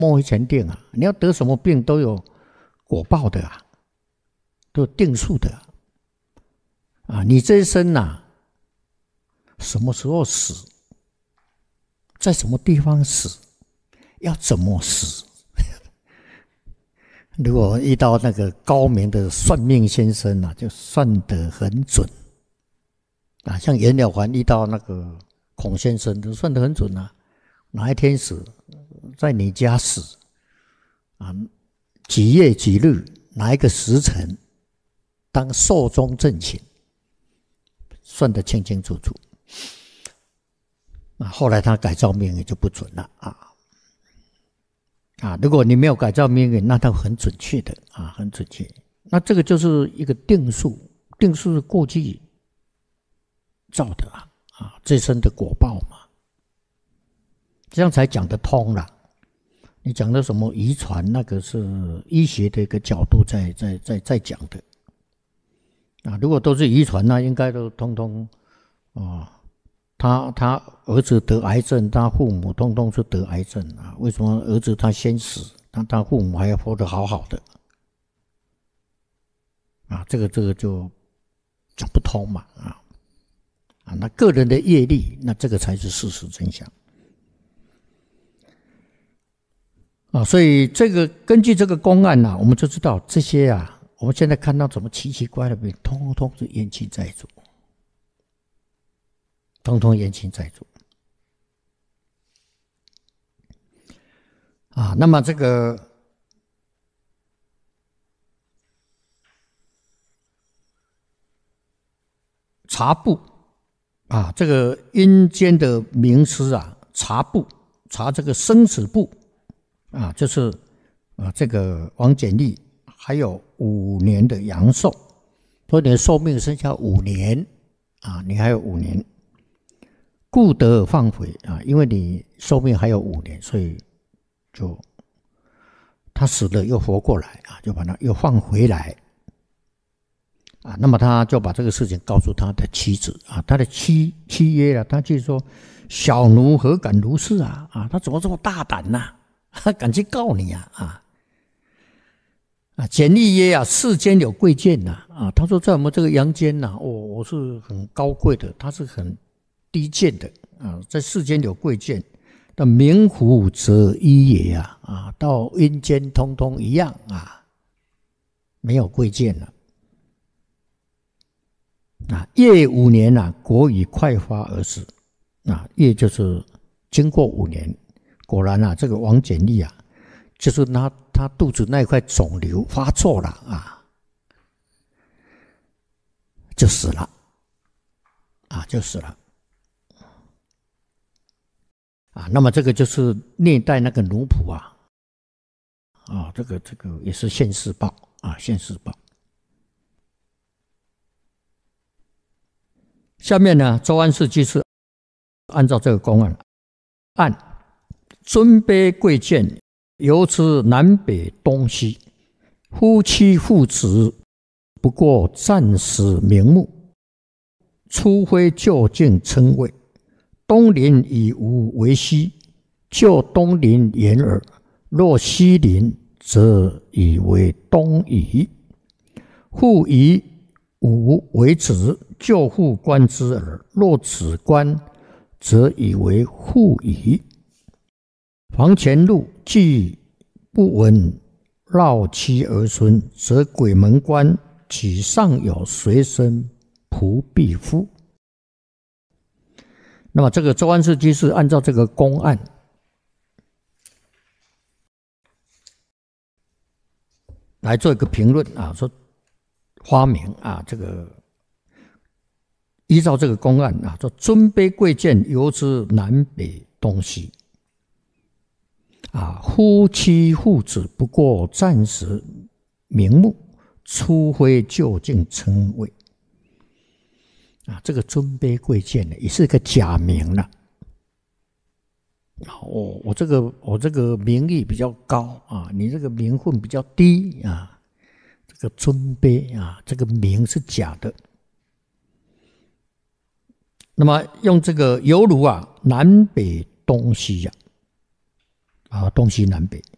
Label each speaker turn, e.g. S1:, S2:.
S1: 莫非前定啊！你要得什么病都有果报的啊，都有定数的啊！你这一生啊，什么时候死，在什么地方死，要怎么死？如果遇到那个高明的算命先生啊，就算得很准啊。像袁了凡遇到那个孔先生，都算得很准啊。哪一天死，在你家死啊？几月几日，哪一个时辰，当寿终正寝，算得清清楚楚。后来他改造命运就不准了如果你没有改造命运，那他很准确的很准确。那这个就是一个定数，定数是过去造的这生的果报嘛，这样才讲得通了。你讲的什么遗传，那个是医学的一个角度在讲的如果都是遗传，那应该都通通他儿子得癌症，他父母通通是得癌症为什么儿子他先死，他父母还要活得好好的这个就讲不通嘛那个人的业力，那这个才是事实真相所以这个根据这个公案我们就知道这些我们现在看到怎么奇奇怪怪的病，通通是冤亲债主，通通冤亲债主那么这个查部这个阴间的名师查部，查这个生死簿就是这个王简历还有5年的阳寿，所以你的寿命剩下5年你还有5年，故得放回因为你寿命还有5年，所以就他死了又活过来就把他又放回来那么他就把这个事情告诉他的妻子他的妻曰他就说：“小奴何敢如是他怎么这么大胆他敢去告你简历曰世间有贵贱他说在我们这个阳间我是很高贵的，他是很低贱的在世间有贵贱，但冥府则一也到阴间通通一样没有贵贱了业5年国已快发而死业就是经过5年，果然这个王简历就是他肚子那块肿瘤发作了就死了就死了那么这个就是虐待那个奴仆这个也是现世报现世报。下面呢，周安世居士按照这个公案，按尊卑贵贱由之南北东西，夫妻父子不过暂时名目，初非就近称谓。东邻以无为西，就东邻言耳；若西邻，则以为东夷。父以吾为子，就父观之耳；若子观，则以为父夷。房前路既不闻绕妻儿孙，则鬼门关岂尚有随身仆婢夫？那么这个周安世居士按照这个公案来做一个评论说花名这个依照这个公案说尊卑贵贱由之南北东西夫妻父子不过暂时名目，初非就近称谓这个尊卑贵贱呢，也是个假名了我这个名义比较高你这个名分比较低这个尊卑这个名是假的。那么用这个犹如南北东西东西南北